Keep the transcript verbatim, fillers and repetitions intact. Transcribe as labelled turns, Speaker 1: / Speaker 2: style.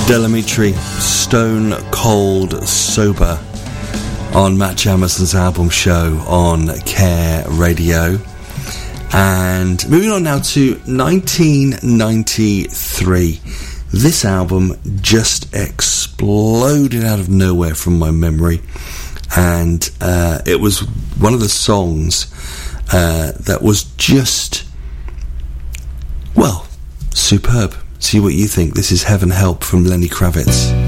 Speaker 1: Del Amitri, Stone Cold Sober, on Matt Jamison's album show on Care Radio. And moving on now to nineteen ninety-three. This album just exploded out of nowhere from my memory, and uh, it was one of the songs uh, that was just, well, superb. See what you think. This is Heaven Help from Lenny Kravitz.